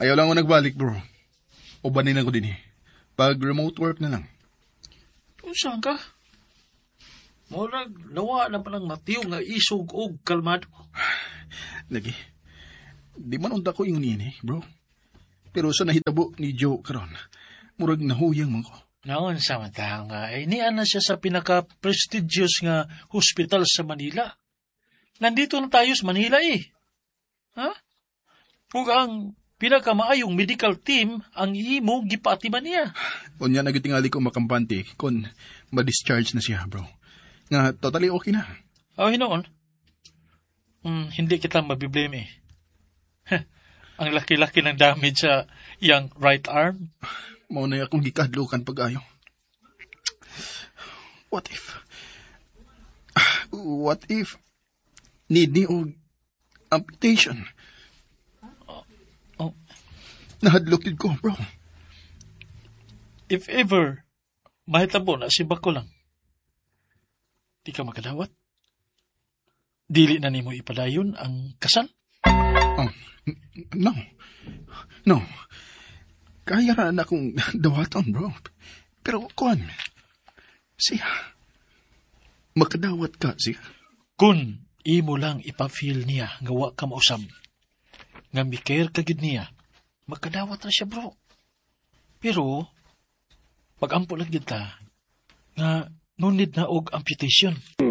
Ayaw lang ako nagbalik, bro. Ubanin ako din eh. Pag remote work na lang. Kung saan ka? Murag, nawa na pa ng matiyo nga isog o kalmado. Lagi. Di man unta ko yung nini, bro. Pero sa nahitabo ni Joe karon, murag nahuyang mo ko. Naon sa mata nga, inian na siya sa pinaka-prestigious nga hospital sa Manila. Nandito na tayo sa Manila eh. Ha? Kung ang pinakamaayong medical team ang imo gipatiman niya. Unya nagitingali ko makampante kon ma-discharge na siya, bro. Nga totally okay na. Hinoon? Hindi kita mabiblame eh. Ang laki-laki ng damage sa iyang right arm. Mauna akong gikadlukan pag-ayo. What if need ni og amputation? Nahadlokid ko, bro. If ever mahitabo na si Bako lang, di ka makadawat? Dili na nimo ipadayon ang kasal? Oh, no. Kaya na akong dawaton, bro. Pero, kuhan, siya, makadawat ka siya. Kun imo lang ipafeel niya nga wa ka mausab, nga mikare kagid niya, makadawat na siya, bro. Pero, pag-ampo lang kita, nga nunid na og amputation.